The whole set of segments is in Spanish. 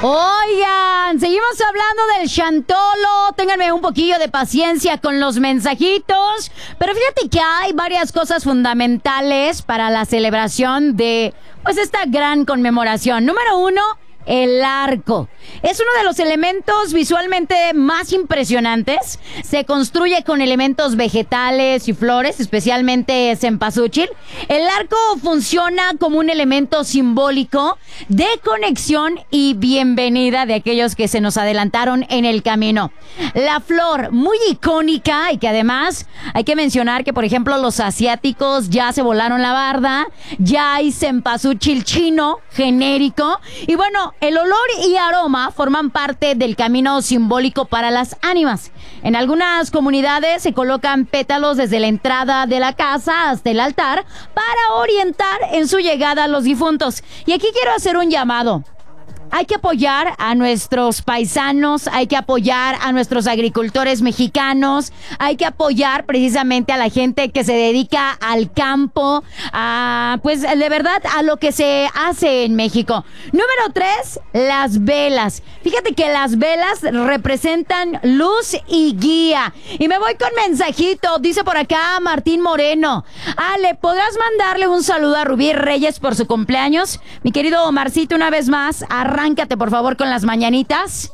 Oigan, seguimos hablando del Chantolo. Ténganme un poquillo de paciencia con los mensajitos. Pero fíjate que hay varias cosas fundamentales para la celebración de, pues, esta gran conmemoración. Número 1, el arco. Es uno de los elementos visualmente más impresionantes. Se construye con elementos vegetales y flores, especialmente cempasúchil. El arco funciona como un elemento simbólico de conexión y bienvenida de aquellos que se nos adelantaron en el camino. La flor, muy icónica, y que además hay que mencionar que, por ejemplo, los asiáticos ya se volaron la barda. Ya hay cempasúchil chino genérico. Y bueno, el olor y aroma forman parte del camino simbólico para las ánimas. En algunas comunidades se colocan pétalos desde la entrada de la casa hasta el altar para orientar en su llegada a los difuntos. Y aquí quiero hacer un llamado. Hay que apoyar a nuestros paisanos, hay que apoyar a nuestros agricultores mexicanos, hay que apoyar precisamente a la gente que se dedica al campo, pues de verdad a lo que se hace en México. Número 3, las velas. Fíjate que las velas representan luz y guía. Y me voy con mensajito, dice por acá Martín Moreno. Ale, ¿podrás mandarle un saludo a Rubí Reyes por su cumpleaños? Mi querido Omarcito, una vez más, arráncate por favor con las mañanitas.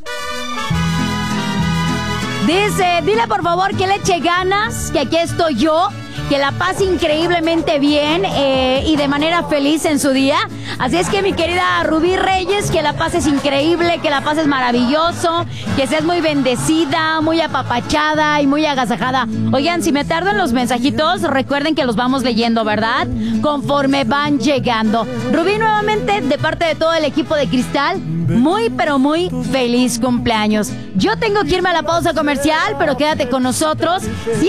Dice, dile por favor que le eche ganas, que aquí estoy yo, que la pase increíblemente bien y de manera feliz en su día. Así es que mi querida Rubí Reyes, que la pases increíble, que la pases maravilloso, que seas muy bendecida, muy apapachada y muy agasajada. Oigan, si me tardo en los mensajitos, recuerden que los vamos leyendo, ¿verdad? Conforme van llegando. Rubí, nuevamente, de parte de todo el equipo de Cristal, muy pero muy feliz cumpleaños. Yo tengo que irme a la pausa comercial, pero quédate con nosotros.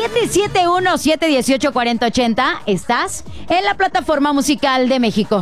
771-718-4080. Estás en la plataforma musical de México.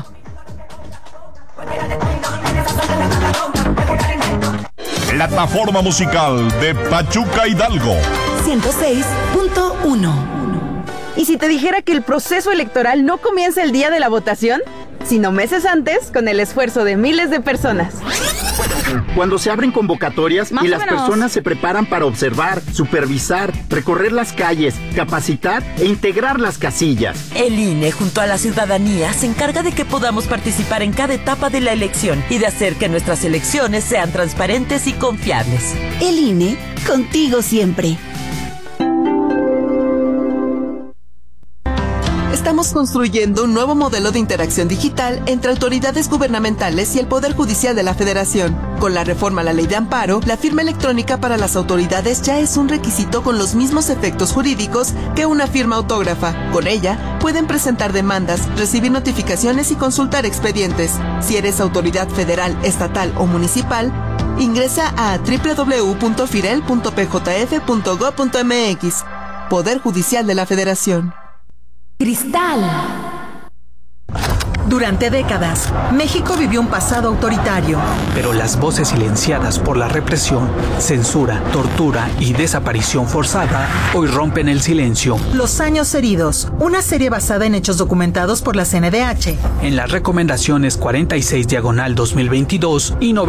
Plataforma musical de Pachuca Hidalgo 106.1. ¿Y si te dijera que el proceso electoral no comienza el día de la votación, sino meses antes, con el esfuerzo de miles de personas? Cuando se abren convocatorias y las personas se preparan para observar, supervisar, recorrer las calles, capacitar e integrar las casillas. El INE, junto a la ciudadanía, se encarga de que podamos participar en cada etapa de la elección y de hacer que nuestras elecciones sean transparentes y confiables. El INE, contigo siempre. Estamos construyendo un nuevo modelo de interacción digital entre autoridades gubernamentales y el Poder Judicial de la Federación. Con la reforma a la Ley de Amparo, la firma electrónica para las autoridades ya es un requisito con los mismos efectos jurídicos que una firma autógrafa. Con ella, pueden presentar demandas, recibir notificaciones y consultar expedientes. Si eres autoridad federal, estatal o municipal, ingresa a www.firel.pjf.gov.mx. Poder Judicial de la Federación. Cristal. Durante décadas, México vivió un pasado autoritario. Pero las voces silenciadas por la represión, censura, tortura y desaparición forzada hoy rompen el silencio. Los años heridos, una serie basada en hechos documentados por la CNDH. En las recomendaciones 46/2022 y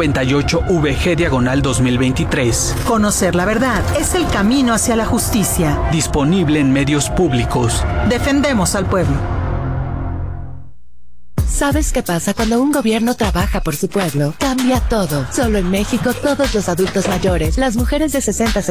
98-VG/2023. Conocer la verdad es el camino hacia la justicia. Disponible en medios públicos. Defendemos al pueblo. ¿Sabes qué pasa cuando un gobierno trabaja por su pueblo? Cambia todo. Solo en México, todos los adultos mayores, las mujeres de 60 a